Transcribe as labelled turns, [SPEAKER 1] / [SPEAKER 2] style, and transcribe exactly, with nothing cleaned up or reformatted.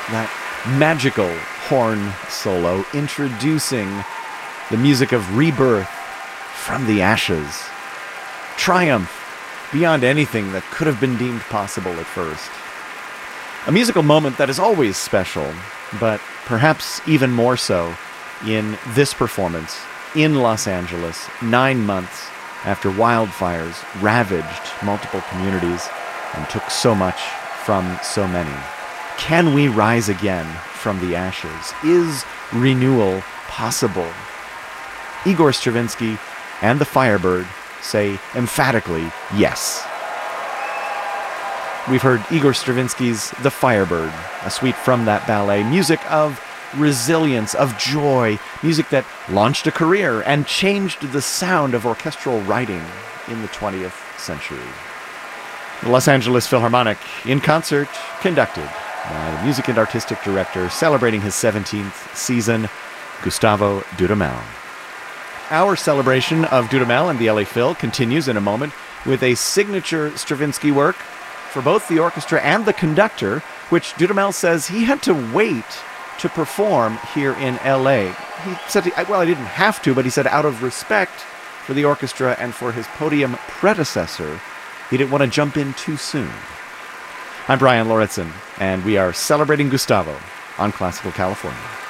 [SPEAKER 1] that magical horn solo introducing the music of rebirth from the ashes. Triumph beyond anything that could have been deemed possible at first. A musical moment that is always special, but perhaps even more so in this performance in Los Angeles, nine months after wildfires ravaged multiple communities and took so much from so many. Can we rise again from the ashes? Is renewal possible? Igor Stravinsky and the Firebird say emphatically yes. We've heard Igor Stravinsky's The Firebird, a suite from that ballet, music of resilience, of joy, music that launched a career and changed the sound of orchestral writing in the twentieth century. The Los Angeles Philharmonic, in concert, conducted by the music and artistic director celebrating his seventeenth season, Gustavo Dudamel. Our celebration of Dudamel and the L A Phil continues in a moment with a signature Stravinsky work for both the orchestra and the conductor, which Dudamel says he had to wait to perform here in L A. He said, well, I didn't have to, but he said out of respect for the orchestra and for his podium predecessor, he didn't want to jump in too soon. I'm Brian Lauritsen, and we are celebrating Gustavo on Classical California.